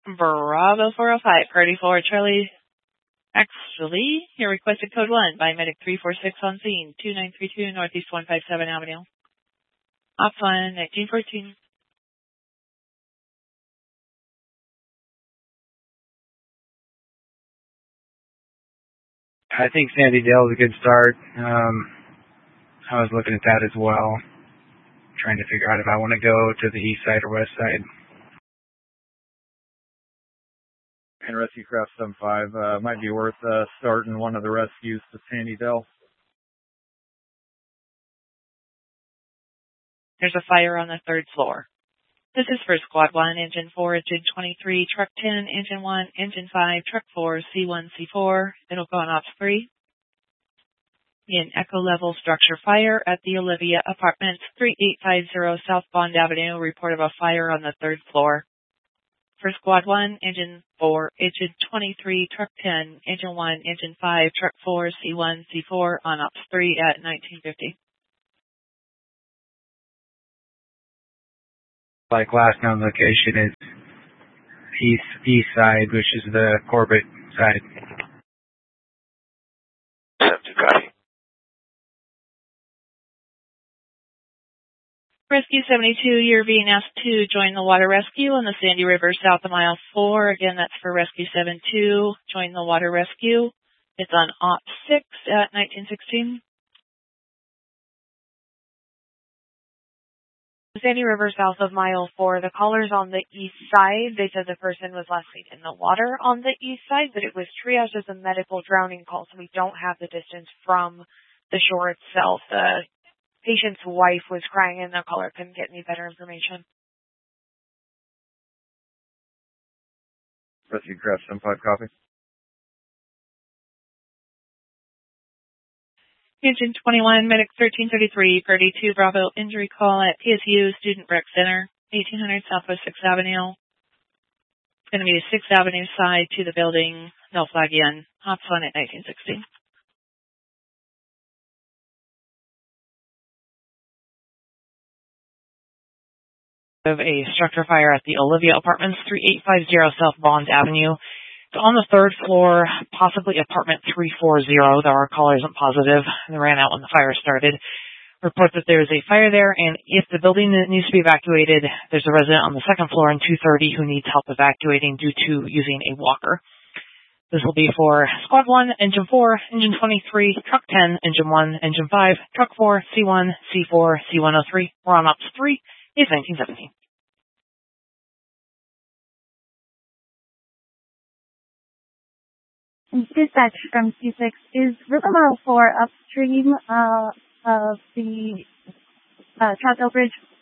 Bravo 405, Party 4, Charlie. Actually, your requested code 1 by Medic 346 on scene, 2932 Northeast 157 Avenue. Ops 1, 1914. I think Sandy Dale is a good start. I was looking at that as well, trying to figure out if I want to go to the east side or west side. And Rescue Craft 75, might be worth starting one of the rescues to Sandy Dale. There's a fire on the 3rd floor. This is for Squad 1, Engine 4, Engine 23, Truck 10, Engine 1, Engine 5, Truck 4, C1, C4. It'll go on Ops 3. In Echo Level Structure Fire at the Olivia Apartments, 3850 South Bond Avenue. Report of a fire on the 3rd floor. For Squad 1, Engine 4, Engine 23, Truck 10, Engine 1, Engine 5, Truck 4, C1, C4 on Ops 3 at 1950. Like last known location is east side, which is the Corbett side. Rescue 72, you're being asked to join the water rescue on the Sandy River south of mile 4. Again, that's for Rescue 72. Join the water rescue. It's on Ops 6 at 1916. Sandy River south of mile 4. The caller's on the east side. They said the person was last seen in the water on the east side, but it was triaged as a medical drowning call, so we don't have the distance from the shore itself. The patient's wife was crying and the caller couldn't get any better information. Rescue Craft 75, copy. Engine 21, Medic 1333, Purdy 2 Bravo, injury call at PSU Student Rec Center, 1800 Southwest 6th Avenue. It's going to be 6th Avenue side to the building. No flag in. Ops 1 at 1960. Of a structure fire at the Olivia Apartments, 3850 South Bond Avenue. It's on the 3rd floor, possibly apartment 340, though our caller isn't positive. They ran out when the fire started. Report that there is a fire there, and if the building needs to be evacuated, there's a resident on the 2nd floor in 230 who needs help evacuating due to using a walker. This will be for Squad 1, Engine 4, Engine 23, Truck 10, Engine 1, Engine 5, Truck 4, C1, C4, C103. We're on Ops 3. It's 1917. Dispatch from Q6 is River Mile 4 upstream of the Trout Bridge.